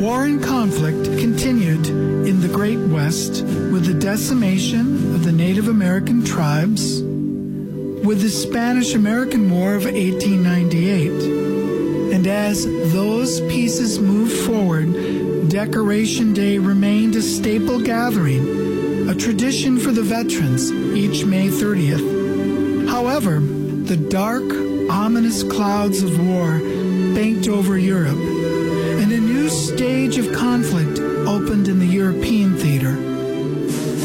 War and conflict continued in the Great West with the decimation of the Native American tribes, with the Spanish-American War of 1898. And as those pieces moved forward, Decoration Day remained a staple gathering, a tradition for the veterans each May 30th. However, the dark, ominous clouds of war banked over Europe, and a new stage of conflict opened in the European theater.